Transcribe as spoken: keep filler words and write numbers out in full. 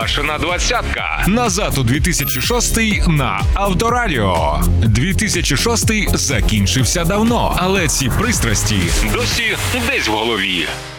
Башена двадцятка. Назад у дві тисячі шостий на Авторадіо. дві тисячі шостий закінчився давно, але ці пристрасті досі десь в голові.